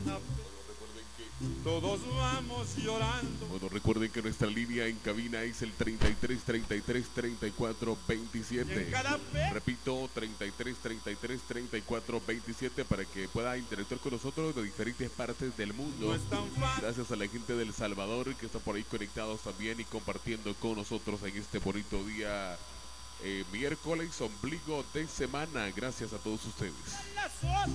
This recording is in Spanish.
Todos vamos llorando. Bueno, recuerden que nuestra línea en cabina es el 33 33 34 27. Repito, 33 33 34 27 para que pueda interactuar con nosotros de diferentes partes del mundo. No es tan fácil. Gracias a la gente de El Salvador que está por ahí conectados también y compartiendo con nosotros en este bonito día. Miércoles, ombligo de semana. Gracias a todos ustedes.